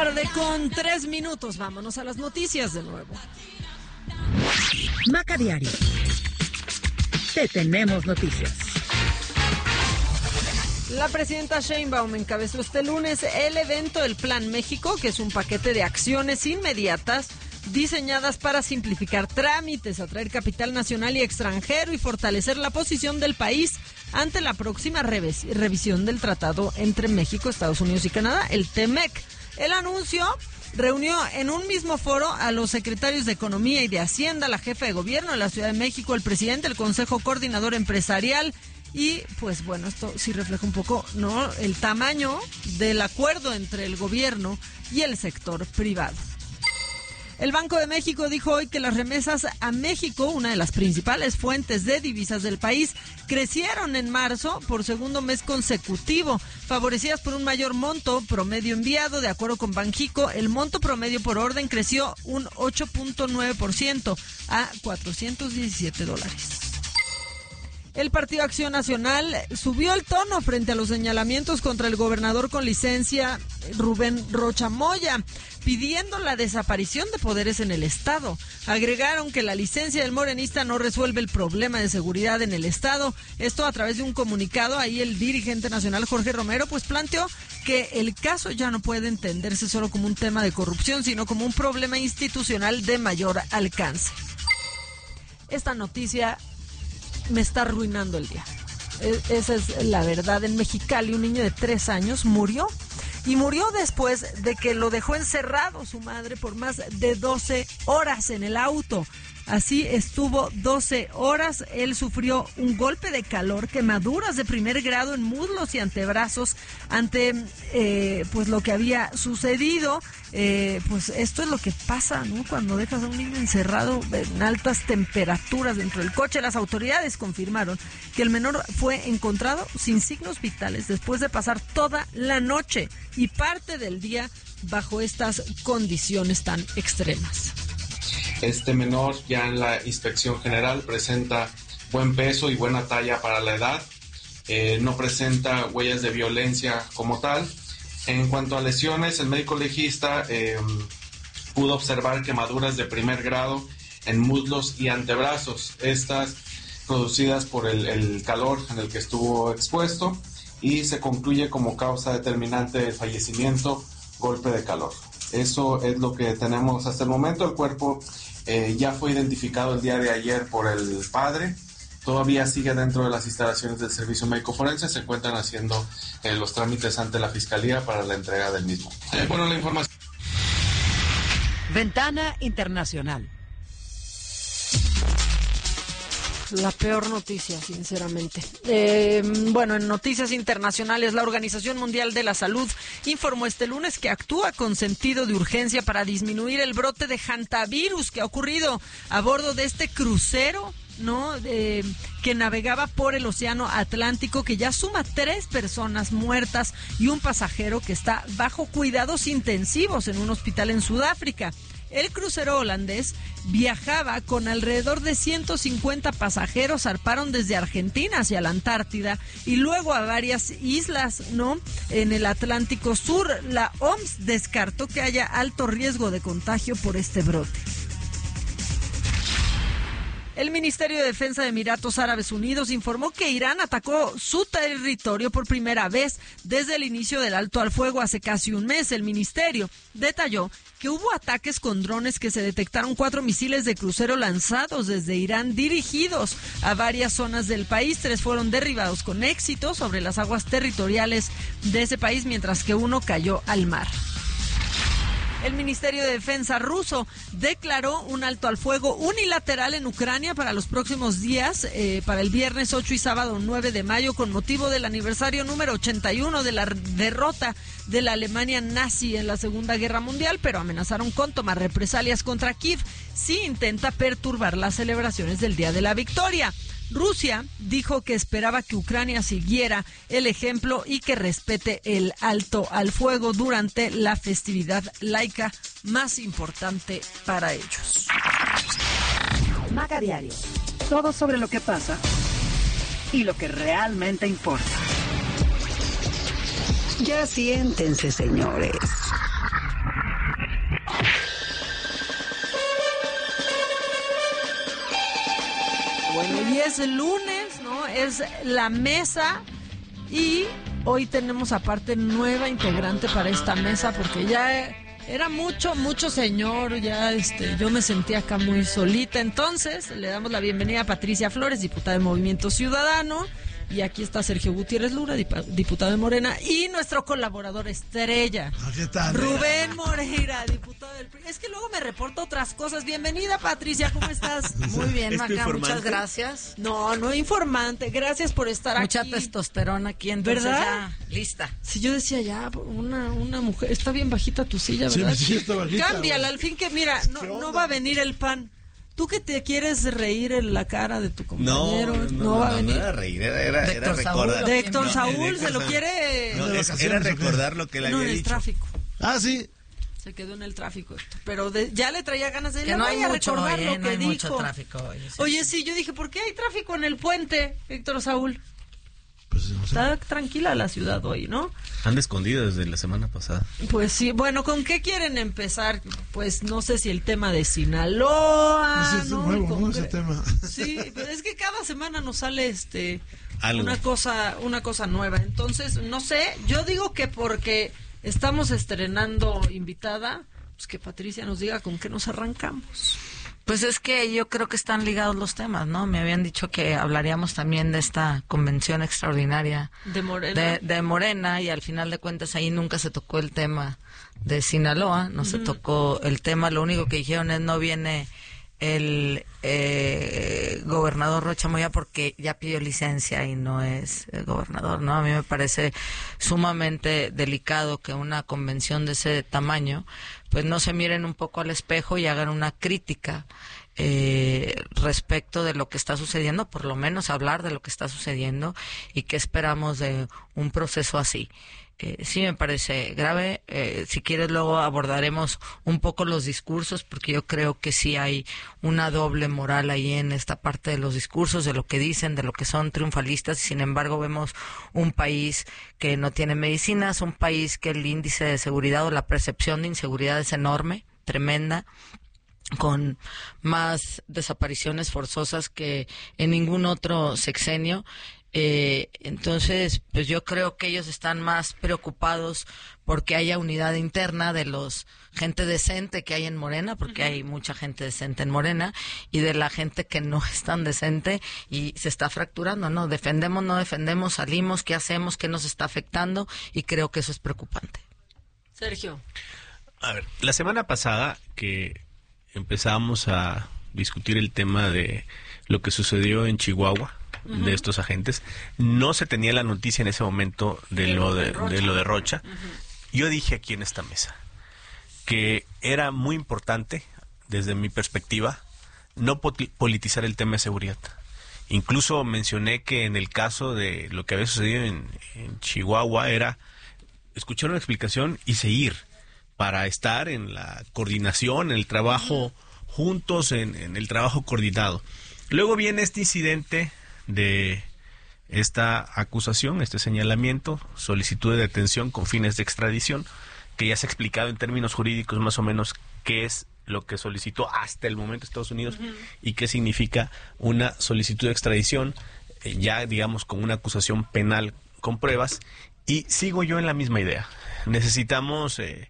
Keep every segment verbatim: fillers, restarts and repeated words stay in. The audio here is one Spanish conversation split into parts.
tarde con tres minutos. Vámonos a las noticias de nuevo. Maca Diario. Te tenemos noticias. La presidenta Sheinbaum encabezó este lunes el evento El Plan México, que es un paquete de acciones inmediatas diseñadas para simplificar trámites, atraer capital nacional y extranjero y fortalecer la posición del país ante la próxima revis- revisión del tratado entre México, Estados Unidos y Canadá, el T M E C. El anuncio reunió en un mismo foro a los secretarios de Economía y de Hacienda, la jefa de gobierno de la Ciudad de México, el presidente del Consejo Coordinador Empresarial. Y pues bueno, esto sí refleja un poco, ¿no?, el tamaño del acuerdo entre el gobierno y el sector privado. El Banco de México dijo hoy que las remesas a México, una de las principales fuentes de divisas del país, crecieron en marzo por segundo mes consecutivo, favorecidas por un mayor monto promedio enviado. De acuerdo con Banxico, el monto promedio por orden creció un ocho punto nueve por ciento a cuatrocientos diecisiete dólares. El Partido Acción Nacional subió el tono frente a los señalamientos contra el gobernador con licencia Rubén Rocha Moya, pidiendo la desaparición de poderes en el Estado. Agregaron que la licencia del morenista no resuelve el problema de seguridad en el Estado. Esto a través de un comunicado. Ahí el dirigente nacional Jorge Romero pues planteó que el caso ya no puede entenderse solo como un tema de corrupción, sino como un problema institucional de mayor alcance. Esta noticia me está arruinando el día. Esa es la verdad. En Mexicali, un niño de tres años murió. Y murió después de que lo dejó encerrado su madre por más de doce horas en el auto. Así estuvo doce horas. Él sufrió un golpe de calor, quemaduras de primer grado en muslos y antebrazos ante eh, pues lo que había sucedido. Eh, pues esto es lo que pasa, ¿no?, cuando dejas a un niño encerrado en altas temperaturas dentro del coche. Las autoridades confirmaron que el menor fue encontrado sin signos vitales después de pasar toda la noche y parte del día bajo estas condiciones tan extremas. Este menor ya en la inspección general presenta buen peso y buena talla para la edad, eh, no presenta huellas de violencia como tal. En cuanto a lesiones, el médico legista eh, pudo observar quemaduras de primer grado en muslos y antebrazos, estas producidas por el, el calor en el que estuvo expuesto, y se concluye como causa determinante del fallecimiento golpe de calor. Eso es lo que tenemos hasta el momento. El cuerpo eh, ya fue identificado el día de ayer por el padre. Todavía sigue dentro de las instalaciones del Servicio Médico Forense. Se encuentran haciendo eh, los trámites ante la Fiscalía para la entrega del mismo. Eh, bueno, la información. Ventana Internacional. La peor noticia, sinceramente. Eh, bueno, en noticias internacionales, la Organización Mundial de la Salud informó este lunes que actúa con sentido de urgencia para disminuir el brote de hantavirus que ha ocurrido a bordo de este crucero, ¿no?, eh, que navegaba por el Océano Atlántico, que ya suma tres personas muertas y un pasajero que está bajo cuidados intensivos en un hospital en Sudáfrica. El crucero holandés viajaba con alrededor de ciento cincuenta pasajeros, zarparon desde Argentina hacia la Antártida y luego a varias islas, ¿no?, en el Atlántico Sur. La O M S descartó que haya alto riesgo de contagio por este brote. El Ministerio de Defensa de Emiratos Árabes Unidos informó que Irán atacó su territorio por primera vez desde el inicio del alto al fuego hace casi un mes. El ministerio detalló que hubo ataques con drones, que se detectaron cuatro misiles de crucero lanzados desde Irán dirigidos a varias zonas del país. Tres fueron derribados con éxito sobre las aguas territoriales de ese país, mientras que uno cayó al mar. El Ministerio de Defensa ruso declaró un alto al fuego unilateral en Ucrania para los próximos días, eh, para el viernes ocho y sábado nueve de mayo, con motivo del aniversario número ochenta y uno de la derrota de la Alemania nazi en la Segunda Guerra Mundial, pero amenazaron con tomar represalias contra Kiev si intenta perturbar las celebraciones del Día de la Victoria. Rusia dijo que esperaba que Ucrania siguiera el ejemplo y que respete el alto al fuego durante la festividad laica más importante para ellos. Maca Diario. Todo sobre lo que pasa y lo que realmente importa. Ya siéntense, señores. es lunes, ¿no? Es la mesa y hoy tenemos aparte nueva integrante para esta mesa porque ya era mucho, mucho señor, ya este, yo me sentía acá muy solita. Entonces le damos la bienvenida a Patricia Flores, diputada de Movimiento Ciudadano. Y aquí está Sergio Gutiérrez Lura, diputado de Morena, y nuestro colaborador estrella, ¿Qué tal? Rubén Moreira, diputado del P R I. Es que luego me reporta otras cosas. Bienvenida, Patricia, ¿cómo estás? Muy bien, Maca, muchas gracias. No, no informante, gracias por estar Mucha aquí. Mucha testosterona aquí, entonces ¿verdad? Ya, lista. Si yo decía ya, una, una mujer, está bien bajita tu silla, ¿verdad? Sí, sí está bajita. Cámbiala, al fin que mira, no, no va a venir el pan. Tú que te quieres reír en la cara de tu compañero, no, no, no, no va a venir. No era reír, era, era, era recordar. De Héctor no, Saúl, de se lo quiere. No, es, era recordar lo que le no, había en el dicho. Tráfico. Ah, sí. Se quedó en el tráfico, pero de, ya le traía ganas de que no hay a mucho recordar hoy, lo eh, que no hay dijo. mucho tráfico hoy. Sí, Oye, sí. sí, yo dije, ¿por qué hay tráfico en el puente, Héctor Saúl? Pues, no sé. Está tranquila la ciudad hoy, ¿no? Anda escondido desde la semana pasada. Pues sí, bueno, ¿con qué quieren empezar? Pues no sé si el tema de Sinaloa, Ese es ¿no? nuevo, ¿no? Qué... Ese tema. Sí, pero es que cada semana nos sale este Algo. una cosa, una cosa nueva. Entonces, no sé, yo digo que porque estamos estrenando invitada, pues que Patricia nos diga con qué nos arrancamos. Pues es que yo creo que están ligados los temas, ¿no? Me habían dicho que hablaríamos también de esta convención extraordinaria de Morena, de, de Morena y al final de cuentas ahí nunca se tocó el tema de Sinaloa, no uh-huh. se tocó el tema, lo único que dijeron es no viene el eh, gobernador Rocha Moya porque ya pidió licencia y no es el gobernador, ¿no? A mí me parece sumamente delicado que una convención de ese tamaño pues no se miren un poco al espejo y hagan una crítica eh, respecto de lo que está sucediendo, por lo menos hablar de lo que está sucediendo y qué esperamos de un proceso así. Eh, sí me parece grave. Eh, si quieres luego abordaremos un poco los discursos porque yo creo que sí hay una doble moral ahí en esta parte de los discursos, de lo que dicen, de lo que son triunfalistas y sin embargo vemos un país que no tiene medicinas, un país que el índice de seguridad o la percepción de inseguridad es enorme, tremenda, con más desapariciones forzosas que en ningún otro sexenio. Eh, entonces, pues yo creo que ellos están más preocupados porque haya unidad interna de los gente decente que hay en Morena, porque uh-huh. hay mucha gente decente en Morena, y de la gente que no es tan decente y se está fracturando, ¿no? Defendemos, no defendemos, salimos, ¿qué hacemos? ¿Qué nos está afectando? Y creo que eso es preocupante. Sergio. A ver, la semana pasada que empezamos a discutir el tema de lo que sucedió en Chihuahua, uh-huh. de estos agentes, no se tenía la noticia en ese momento de, de lo de, de lo de Rocha. Uh-huh. Yo dije aquí en esta mesa que era muy importante, desde mi perspectiva, no politizar el tema de seguridad. Incluso mencioné que en el caso de lo que había sucedido en, en Chihuahua era escuchar una explicación y seguir para estar en la coordinación, en el trabajo juntos, en, en el trabajo coordinado. Luego viene este incidente de esta acusación, este señalamiento, solicitud de detención con fines de extradición, que ya se ha explicado en términos jurídicos más o menos qué es lo que solicitó hasta el momento Estados Unidos uh-huh. y qué significa una solicitud de extradición, eh, ya digamos con una acusación penal con pruebas. Y sigo yo en la misma idea. Necesitamos eh,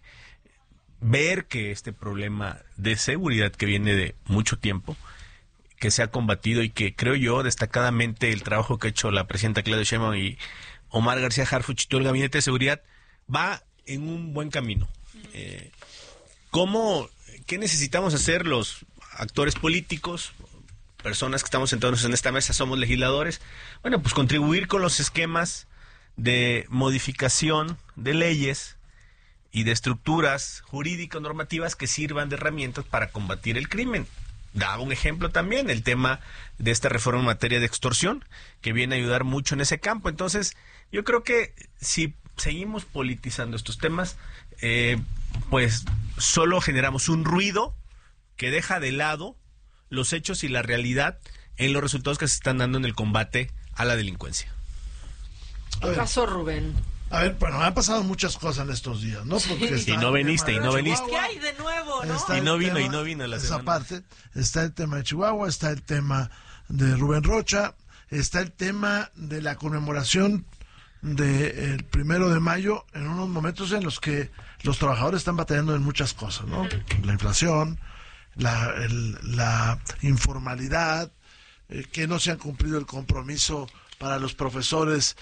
ver que este problema de seguridad que viene de mucho tiempo, que se ha combatido y que creo yo destacadamente el trabajo que ha hecho la presidenta Claudia Sheinbaum y Omar García Harfuch y todo el gabinete de seguridad va en un buen camino. Eh, ¿cómo, qué necesitamos hacer los actores políticos, personas que estamos sentados en esta mesa, somos legisladores? Bueno, pues contribuir con los esquemas de modificación de leyes y de estructuras jurídicas normativas que sirvan de herramientas para combatir el crimen. Daba un ejemplo también, el tema de esta reforma en materia de extorsión, que viene a ayudar mucho en ese campo. Entonces, yo creo que si seguimos politizando estos temas, eh, pues solo generamos un ruido que deja de lado los hechos y la realidad en los resultados que se están dando en el combate a la delincuencia. ¿Qué pasó, Rubén? A ver, bueno, han pasado muchas cosas en estos días, ¿no? Porque sí. Y no veniste, y no veniste. ¿Qué hay de nuevo, no? Y no vino, tema, y no vino la esa semana. parte, está el tema de Chihuahua, está el tema de Rubén Rocha, está el tema de la conmemoración del primero de mayo, en unos momentos en los que los trabajadores están batallando en muchas cosas, ¿no? La inflación, la, el, la informalidad, eh, que no se han cumplido el compromiso para los profesores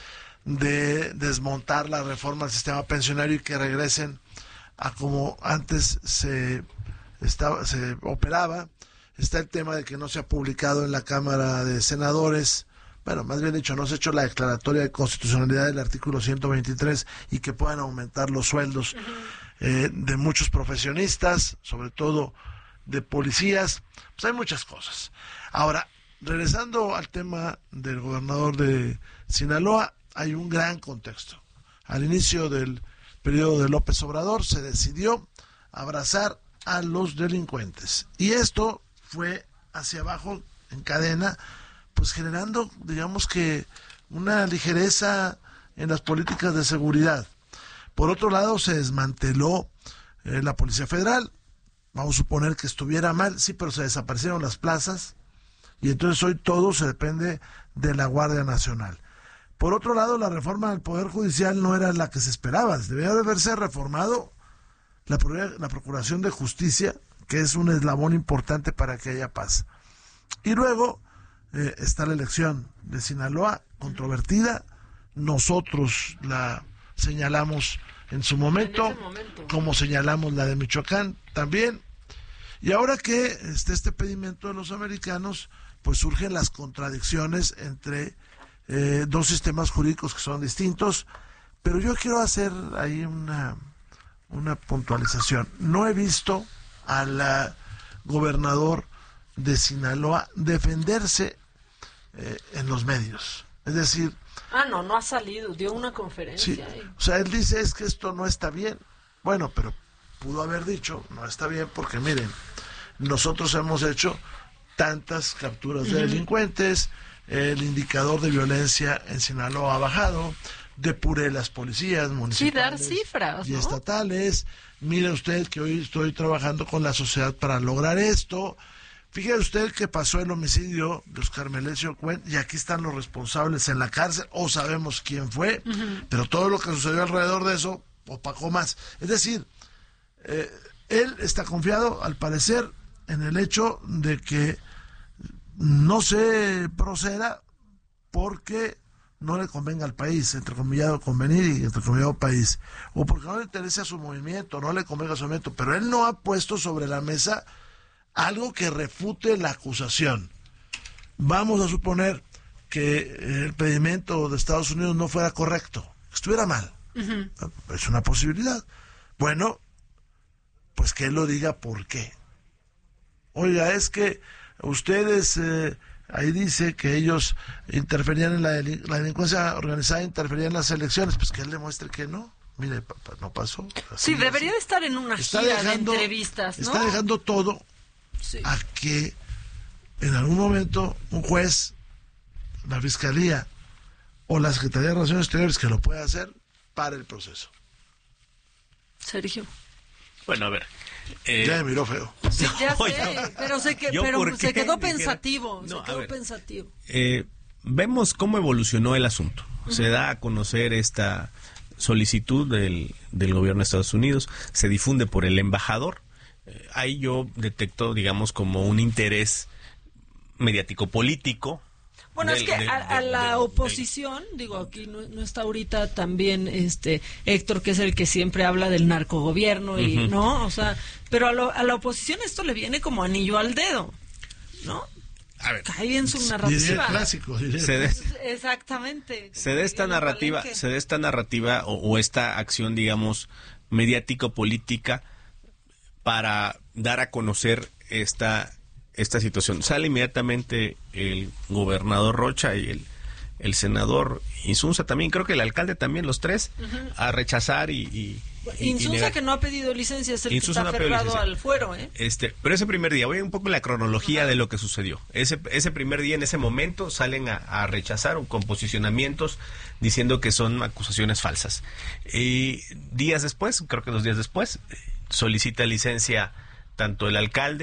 de desmontar la reforma del sistema pensionario y que regresen a como antes se estaba, se operaba. Está el tema de que no se ha publicado en la Cámara de Senadores, bueno, más bien dicho, no se ha hecho la declaratoria de constitucionalidad del artículo ciento veintitrés y que puedan aumentar los sueldos eh, de muchos profesionistas, sobre todo de policías. Pues hay muchas cosas. Ahora, regresando al tema del gobernador de Sinaloa, hay un gran contexto. Al inicio del periodo de López Obrador se decidió abrazar a los delincuentes. Y esto fue hacia abajo, en cadena, pues generando, digamos que, una ligereza en las políticas de seguridad. Por otro lado, se desmanteló eh, la Policía Federal. Vamos a suponer que estuviera mal, sí, pero se desaparecieron las plazas. Y entonces hoy todo se depende de la Guardia Nacional. Por otro lado, la reforma del Poder Judicial no era la que se esperaba. Debería de haberse reformado la, la Procuración de Justicia, que es un eslabón importante para que haya paz. Y luego eh, está la elección de Sinaloa, controvertida. Nosotros la señalamos en su momento, en ese momento, como señalamos la de Michoacán también. Y ahora que está este pedimento de los americanos, pues surgen las contradicciones entre eh, dos sistemas jurídicos que son distintos. Pero yo quiero hacer ahí una, una puntualización. No he visto al uh, gobernador de Sinaloa defenderse eh, en los medios. Es decir... Ah, no, no ha salido, dio una conferencia. Sí, ahí. o sea, él dice es que esto no está bien. Bueno, pero pudo haber dicho, no está bien porque miren, nosotros hemos hecho tantas capturas de uh-huh. delincuentes, el indicador de violencia en Sinaloa ha bajado, depuré las policías municipales sí, dar cifras, y ¿no? estatales. Mire usted que hoy estoy trabajando con la sociedad para lograr esto. Fíjese usted que pasó el homicidio de Oscar Melesio Cuen y aquí están los responsables en la cárcel, o sabemos quién fue, uh-huh. pero todo lo que sucedió alrededor de eso opacó más. Es decir, eh, él está confiado, al parecer, en el hecho de que no se proceda porque no le convenga al país, entrecomillado convenir y entrecomillado país, o porque no le interesa su movimiento, no le convenga su movimiento, pero él no ha puesto sobre la mesa algo que refute la acusación. Vamos a suponer que el pedimento de Estados Unidos no fuera correcto, estuviera mal. Uh-huh. Es una posibilidad. Bueno, pues que él lo diga por qué. Oiga, es que ustedes, eh, ahí dice que ellos interferían en la, delin- la delincuencia organizada, interferían en las elecciones, pues que él demuestre que no. Mire, papá, no pasó. Así, sí, debería así de estar en una está gira dejando, de entrevistas, ¿no? Está dejando todo sí. a que en algún momento un juez, la Fiscalía o la Secretaría de Relaciones Exteriores que lo pueda hacer, pare el proceso. Sergio. Bueno, a ver. Eh, ya me miró feo. Sí, ya sé, pero se, que, pero se quedó pensativo, no, se quedó ver, pensativo. Eh, vemos cómo evolucionó el asunto. Uh-huh. Se da a conocer esta solicitud del, del gobierno de Estados Unidos, se difunde por el embajador. Eh, ahí yo detecto, digamos, como un interés mediático-político. Bueno, del, es que del, a, a del, la del, oposición, del... digo, aquí no, no está ahorita también este Héctor, que es el que siempre habla del narcogobierno, y uh-huh. no, o sea, pero a, lo, a la oposición esto le viene como anillo al dedo, ¿no? A ver, cae bien su narrativa. Diría clásico, diría. Se de, Exactamente. Se da esta narrativa, se da esta narrativa o, o esta acción, digamos, mediático-política para dar a conocer esta esta situación. Sale inmediatamente el gobernador Rocha y el, el senador Insunza también, creo que el alcalde también, los tres, uh-huh. a rechazar y... y Insunza y que no ha pedido licencia, es el Insunza que está no aferrado al fuero, ¿eh? Este, pero ese primer día, voy un poco la cronología uh-huh. de lo que sucedió. Ese ese primer día, en ese momento, salen a, a rechazar con posicionamientos diciendo que son acusaciones falsas. Y días después, creo que dos días después, solicita licencia tanto el alcalde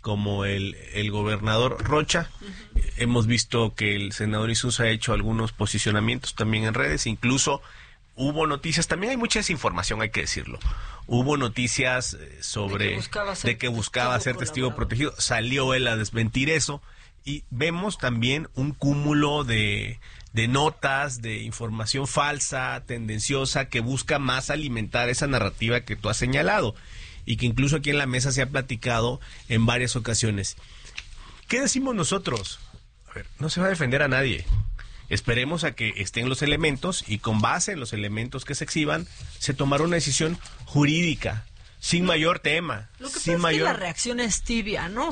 como el, el gobernador Rocha. Uh-huh. Hemos visto que el senador Insunza ha hecho algunos posicionamientos también en redes, incluso hubo noticias, también hay mucha desinformación, hay que decirlo. Hubo noticias sobre de que buscaba ser, de que buscaba ser testigo protegido, salió él a desmentir eso, y vemos también un cúmulo de, de notas, de información falsa, tendenciosa, que busca más alimentar esa narrativa que tú has señalado, y que incluso aquí en la mesa se ha platicado en varias ocasiones. ¿Qué decimos nosotros? A ver, no se va a defender a nadie. Esperemos a que estén los elementos y con base en los elementos que se exhiban, se tomará una decisión jurídica, sin mayor tema. Lo que sin pasa mayor... es que la reacción es tibia, ¿no?